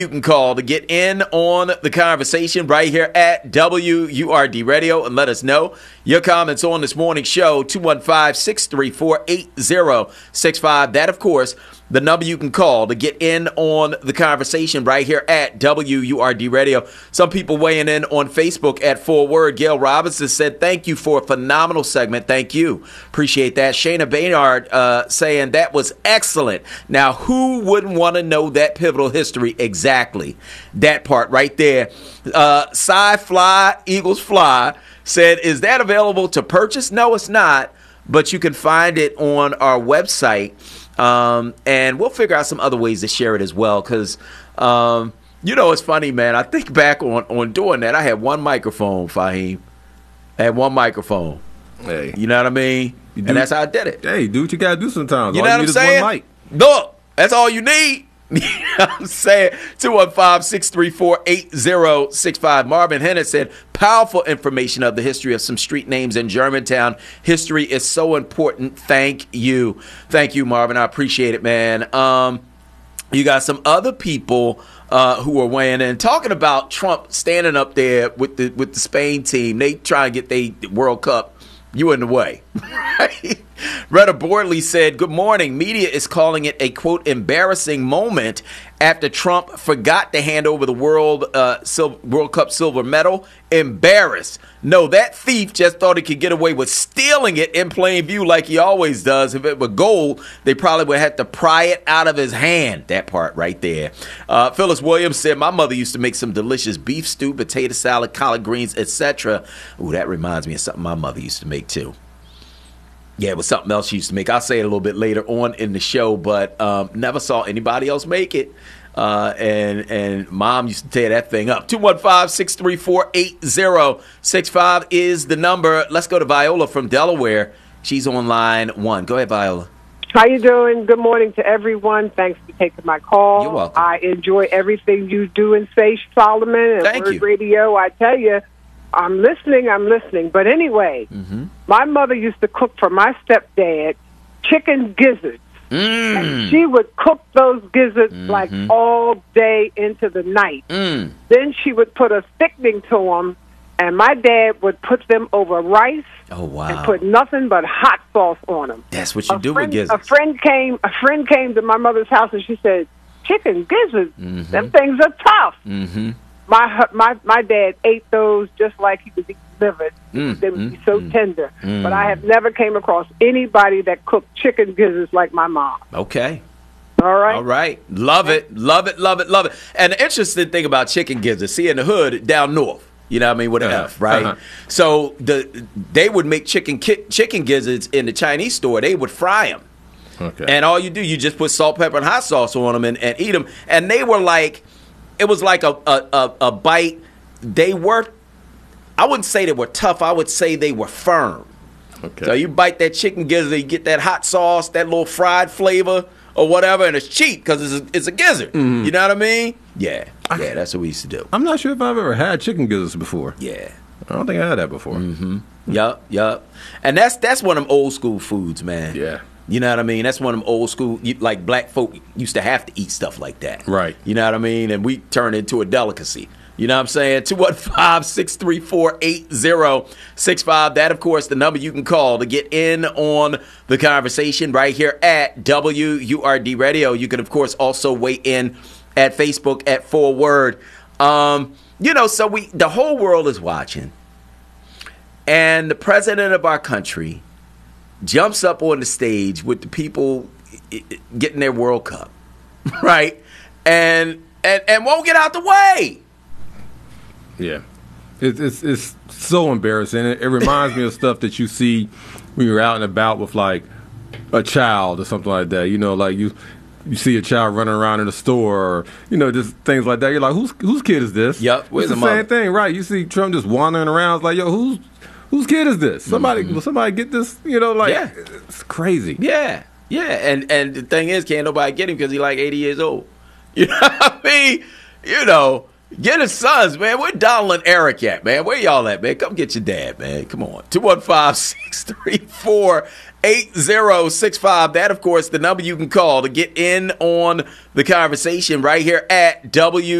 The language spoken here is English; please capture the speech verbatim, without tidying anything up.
You can call to get in on the conversation right here at W U R D Radio and let us know your comments on this morning's show, two one five, six three four, eight zero six five. That, of course, the number you can call to get in on the conversation right here at W U R D Radio. Some people weighing in on Facebook at Forward. Gail Robinson said, thank you for a phenomenal segment. Thank you. Appreciate that. Shayna Baynard uh, saying that was excellent. Now, who wouldn't want to know that pivotal history exactly? Exactly. That part right there. Uh, Sci Fly, Eagles Fly said, is that available to purchase? No, it's not. But you can find it on our website. Um, and we'll figure out some other ways to share it as well. Because, um, you know, it's funny, man. I think back on, on doing that. I had one microphone, Fahim. I had one microphone. Hey. You know what I mean? And that's how I did it. Hey, do what you got to do sometimes. You all know you what I'm saying? One mic. Look, that's all you need. You know what I'm saying? two one five, six three four, eight zero six five. Marvin Hennett said, powerful information of the history of some street names in Germantown. History is so important. Thank you. Thank you, Marvin. I appreciate it, man. Um, you got some other people uh, who are weighing in, talking about Trump standing up there with the with the Spain team. They try and get their World Cup. You in the way. Right? Retta Boardley said, good morning. Media is calling it a, quote, embarrassing moment after Trump forgot to hand over the World uh, Sil- World Cup silver medal. Embarrassed. No, that thief just thought he could get away with stealing it in plain view like he always does. If it were gold, they probably would have to pry it out of his hand. That part right there. Uh, Phyllis Williams said, my mother used to make some delicious beef stew, potato salad, collard greens, et cetera. Ooh, that reminds me of something my mother used to make too. Yeah, it was something else she used to make. I'll say it a little bit later on in the show, but um, never saw anybody else make it. Uh, and and mom used to tear that thing up. two one five, six three four, eight zero six five is the number. Let's go to Viola from Delaware. She's on line one. Go ahead, Viola. How you doing? Good morning to everyone. Thanks for taking my call. You're welcome. I enjoy everything you do and say, Solomon, and Thank Word you. Radio. I tell you, I'm listening, I'm listening. But anyway, Mm-hmm. my mother used to cook for my stepdad chicken gizzards. Mm. And she would cook those gizzards Mm-hmm. like all day into the night. Mm. Then she would put a thickening to them, and my dad would put them over rice Oh, wow. and put nothing but hot sauce on them. That's what you a do friend, with A gizzards. friend came. A friend came to my mother's house, and she said, "Chicken gizzards. Mhm. Them things are tough." Mm-hmm. My hu- my my dad ate those just like he was eating liver. Mm, They would mm, be so mm, tender. mm. But I have never came across anybody that cooked chicken gizzards like my mom. Okay. All right. All right. Love it. Love it. Love it. Love it. And the interesting thing about chicken gizzards, see, in the hood down north, you know what I mean, with an Uh-huh. F, right? Uh-huh. So the they would make chicken ki- chicken gizzards in the Chinese store. They would fry them. Okay. And all you do, you just put salt, pepper, and hot sauce on them and, and eat them. And they were like, it was like a, a, a, a bite. They were, I wouldn't say they were tough. I would say they were firm. okay. So you bite that chicken gizzard, you get that hot sauce, that little fried flavor or whatever, and it's cheap because it's a, it's a gizzard. Mhm. You know what I mean? Yeah. Yeah, that's what we used to do. I'm not sure if I've ever had chicken gizzards before. Yeah. I don't think I had that before. Mm-hmm. Yup, yup. And that's that's one of them old school foods, man. Yeah. You know what I mean? That's one of them old school, you, like black folk used to have to eat stuff like that. Right. You know what I mean? And we turned it into a delicacy. You know what I'm saying? two one five, six three four, eight zero six five. That, of course, the number you can call to get in on the conversation right here at W U R D Radio. You can, of course, also weigh in at Facebook at Forward. Um, you know, so we the whole world is watching. And the president of our country jumps up on the stage with the people getting their World Cup, right? And and and won't get out the way. Yeah. It's, it's, it's so embarrassing. It, it reminds me of stuff that you see when you're out and about with, like, a child or something like that. You know, like you you see a child running around in the store or, you know, just things like that. You're like, whose whose kid is this? Yep. It's Where's the the same mother? thing, right? You see Trump just wandering around. It's like, yo, who's whose kid is this? Somebody, will somebody get this? You know, like, Yeah. it's crazy. Yeah, yeah. And and the thing is, can't nobody get him because he's like eighty years old. You know what I mean? You know, get his sons, man. Where Donald and Eric at, man? Where y'all at, man? Come get your dad, man. Come on. two one five, six three four, eight zero six five. That, of course, the number you can call to get in on the conversation right here at W